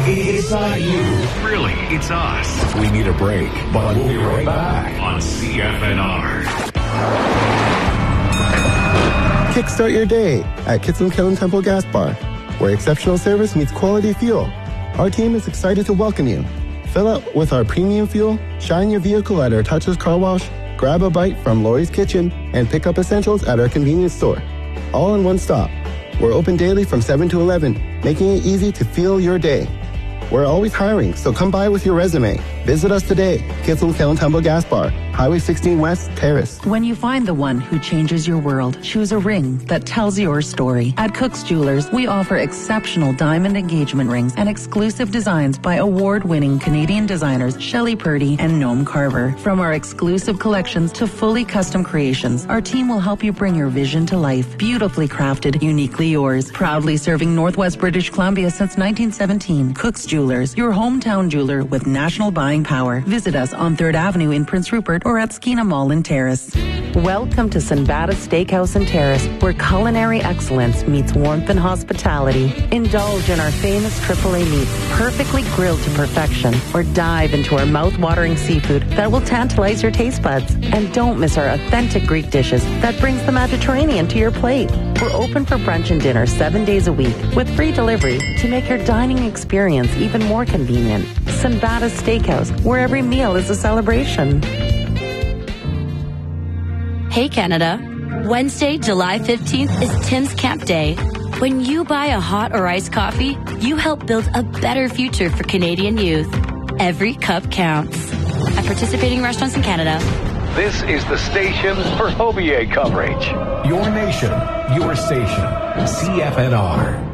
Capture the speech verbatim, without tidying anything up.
It's not you. Really, it's us. We need a break, but we'll be right back on C F N R. Kickstart your day at Kitsilum Kiln Temple Gas Bar, where exceptional service meets quality fuel. Our team is excited to welcome you. Fill up with our premium fuel, shine your vehicle at our touchless car wash, grab a bite from Lori's Kitchen, and pick up essentials at our convenience store. All in one stop. We're open daily from seven to eleven, making it easy to fuel your day. We're always hiring, so come by with your resume. Visit us today, Kitsilum Kiln Temple Gas Bar, Highway sixteen West, Terrace. When you find the one who changes your world, choose a ring that tells your story. At Cook's Jewelers, we offer exceptional diamond engagement rings and exclusive designs by award-winning Canadian designers Shelley Purdy and Noam Carver. From our exclusive collections to fully custom creations, our team will help you bring your vision to life. Beautifully crafted, uniquely yours. Proudly serving Northwest British Columbia since nineteen seventeen. Cook's Jewelers, your hometown jeweler with national buying power. Visit us on third Avenue in Prince Rupert or at Skeena Mall in Terrace. Welcome to Sinbada Steakhouse in Terrace, where culinary excellence meets warmth and hospitality. Indulge in our famous triple A meats, perfectly grilled to perfection, or dive into our mouth-watering seafood that will tantalize your taste buds. And don't miss our authentic Greek dishes that brings the Mediterranean to your plate. We're open for brunch and dinner seven days a week with free delivery to make your dining experience even more convenient. Sinbada Steakhouse, where every meal is a celebration. Hey Canada, Wednesday, July fifteenth is Tim's Camp Day. When you buy a hot or iced coffee, you help build a better future for Canadian youth. Every cup counts. At participating restaurants in Canada. This is the station for Hobier coverage. Your nation, your station, C F N R.